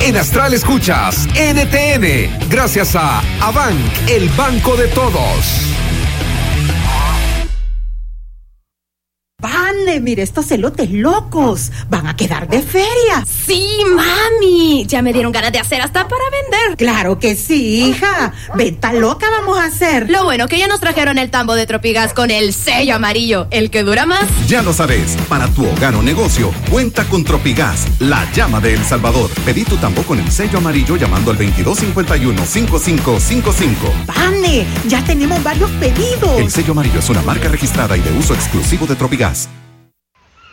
En Astral escuchas NTN, gracias a Abanc, el banco de todos. Vane, mire estos elotes locos. Van a quedar de feria. Sí, mami. Ya me dieron ganas de hacer hasta para vender. Claro que sí, hija. Venta loca vamos a hacer. Lo bueno que ya nos trajeron el tambo de Tropigas con el sello amarillo, el que dura más. Ya lo sabes, para tu hogar o negocio, cuenta con Tropigas, la llama de El Salvador. Pedí tu tambo con el sello amarillo llamando al 2251-5555. Vane, ya tenemos varios pedidos. El sello amarillo es una marca registrada y de uso exclusivo de Tropigas.